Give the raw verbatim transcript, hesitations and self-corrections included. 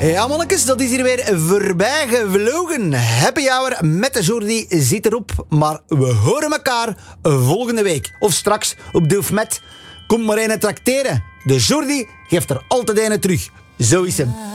Ja, mannetjes, dat is hier weer voorbij gevlogen. Happy hour met de Jordi zit erop. Maar we horen elkaar volgende week. Of straks op Doof Met. Kom maar een tracteren. De Jordi geeft er altijd een terug. Zo is hem.